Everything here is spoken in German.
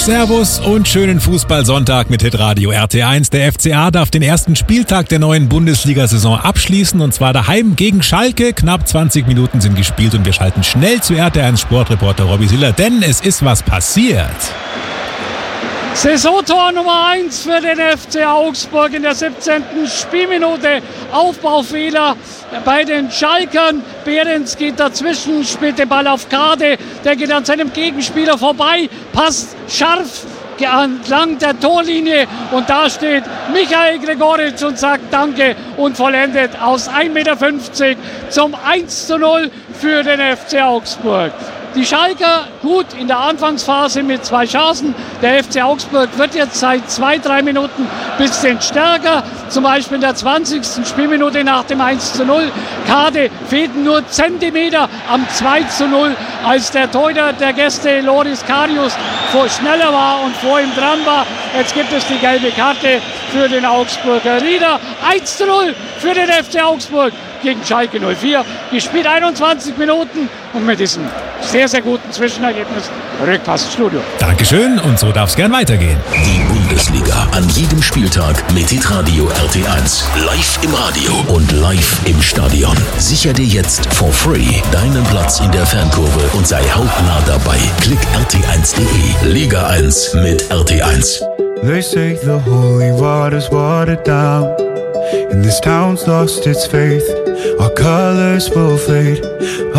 Servus und schönen Fußballsonntag mit Hitradio RT1. Der FCA darf den ersten Spieltag der neuen Bundesliga-Saison abschließen und zwar daheim gegen Schalke. Knapp 20 Minuten sind gespielt und wir schalten schnell zu RT1 Sportreporter Robby Siller, denn es ist was passiert. Saisontor Nummer 1 für den FC Augsburg in der 17. Spielminute. Aufbaufehler bei den Schalkern. Behrens geht dazwischen, spielt den Ball auf Kade. Der geht an seinem Gegenspieler vorbei, passt scharf entlang der Torlinie und da steht Michael Gregoritsch und sagt Danke und vollendet aus 1,50 Meter zum 1:0 für den FC Augsburg. Die Schalker gut in der Anfangsphase mit 2 Chancen. Der FC Augsburg wird jetzt seit 2-3 Minuten ein bisschen stärker. Zum Beispiel in der 20. Spielminute nach dem 1:0. Kade fehlten nur Zentimeter am 2:0, als der Torhüter der Gäste Loris Karius schneller war und vor ihm dran war. Jetzt gibt es die gelbe Karte für den Augsburger Rieder. 1:0 für den FC Augsburg gegen Schalke 04. Gespielt 21 Minuten und mit diesem sehr, sehr guten Zwischenergebnis Rückpass ins Studio. Dankeschön und so darf es gern weitergehen. Die Bundesliga an jedem Spieltag mit Hitradio RT1. Live im Radio und live im Stadion. Sicher dir jetzt for free deinen Platz in der Fankurve und sei hautnah dabei. Klick rt1.de. Liga 1 mit RT1. They say the holy water's watered down, and this town's lost its faith. Our colors will fade.